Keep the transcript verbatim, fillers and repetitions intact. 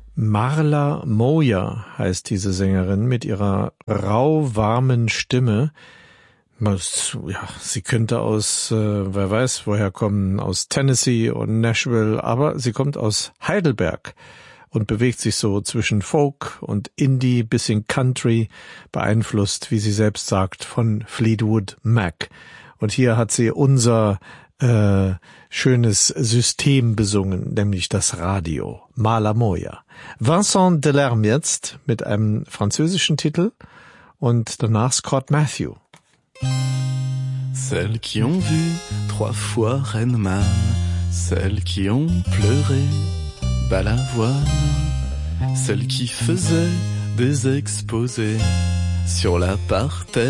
Marla Moya heißt diese Sängerin mit ihrer rau warmen Stimme. Ja, sie könnte aus, äh, wer weiß, woher kommen, aus Tennessee und Nashville, aber sie kommt aus Heidelberg und bewegt sich so zwischen Folk und Indie, bisschen Country, beeinflusst, wie sie selbst sagt, von Fleetwood Mac. Und hier hat sie unser äh, schönes System besungen, nämlich das Radio. Marla Moya. Vincent Delerme jetzt mit einem französischen Titel und danach Scott Matthew. Celles qui ont vu trois fois Renneman, celles qui ont pleuré Balavoine, celles qui faisaient des exposés sur l'apartheid.